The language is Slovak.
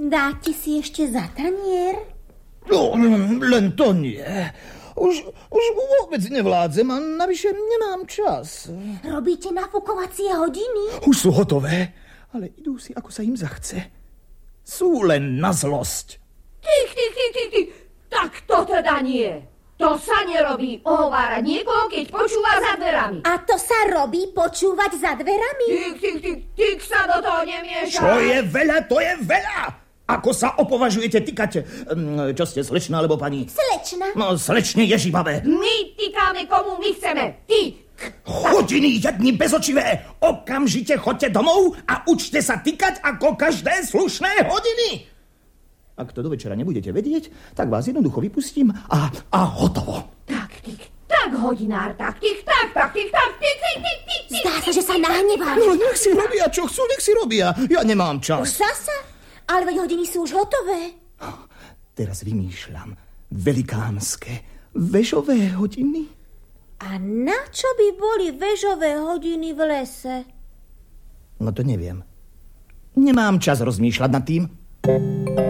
Dáte si ešte za tanier? No, len to nie. Už vôbec nevládzem a navyše nemám čas. Robíte nafukovacie hodiny? Už sú hotové, ale idú si, ako sa im zachce. Sú len na zlosť. Ty. Tak to teda nie. To sa nerobí ohovárať niekoho, keď počúva za dverami. A to sa robí počúvať za dverami? Ty sa do toho nemiešaj. Čo je veľa, to je veľa. Ako sa opovažujete tykať? Čo ste, slečna alebo pani? Slečna. No, slečne ježibavé. My tykáme, komu my chceme. Ty. Hodiny jedni bezočivé. Okamžite choďte domov a učte sa tykať ako každé slušné hodiny. Ak to do večera nebudete vedieť, tak vás jednoducho vypustím a hotovo. Tak, hodinár, tak. Zdá sa, že sa nahneval. No, nech si robia, čo chcú, nech si robia. Ja nemám čas. Už zasa? Ale veď hodiny sú už hotové. Teraz vymýšľam velikánske vežové hodiny. A na čo by boli vežové hodiny v lese? No to neviem. Nemám čas rozmýšľať nad tým.